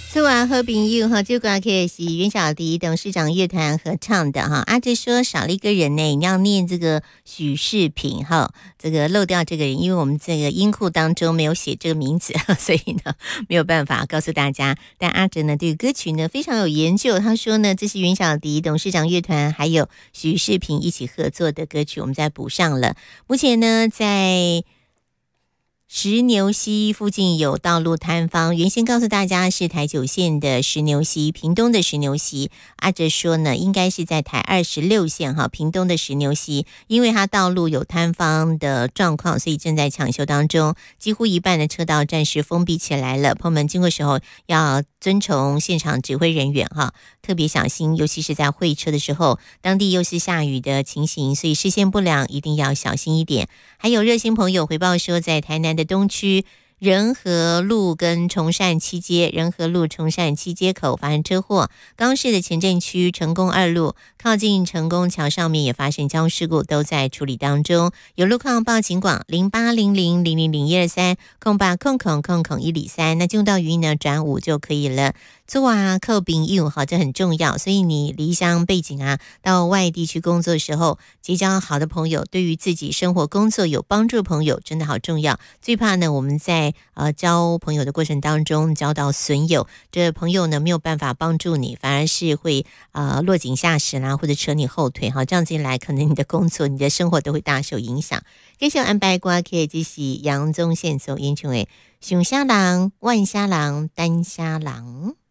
昨晚和朋友哈，这个可以是袁小迪董事长乐团合唱的哈。阿哲说少了一个人呢，你要念这个许世平哈，这个漏掉这个人，因为我们这个音库当中没有写这个名字，所以呢没有办法告诉大家。但阿哲呢对歌曲呢非常有研究，他说呢这是袁小迪董事长乐团还有许世平一起合作的歌曲，我们再补上了。目前呢在石牛溪附近有道路坍方，原先告诉大家是台9线的石牛溪，屏东的石牛溪。阿哲说呢，应该是在台26线哈，屏东的石牛溪，因为它道路有坍方的状况，所以正在抢修当中，几乎一半的车道暂时封闭起来了。朋友们经过时候要遵从现场指挥人员哈，特别小心，尤其是在会车的时候，当地又是下雨的情形，所以视线不良，一定要小心一点。还有热心朋友回报说，在台南的东区仁和路跟崇善七街，仁和路崇善七街口发生车祸，高雄市的前镇区成功2路靠近成功桥上面也发生交通事故，都在处理当中。有路况报警广0800000123空8空103，那进入到语音呢转5就可以了。做啊靠朋友好，这很重要，所以你离乡背景啊，到外地去工作的时候，结交好的朋友，对于自己生活工作有帮助的朋友真的好重要。最怕呢我们在交朋友的过程当中交到损友，这朋友呢没有办法帮助你，反而是会落井下石啦，或者扯你后腿哈，这样子一来可能你的工作你的生活都会大受影响。继续安排歌曲，这是杨宗宪所演唱的《熊虾郎》《万虾郎》《单虾郎》。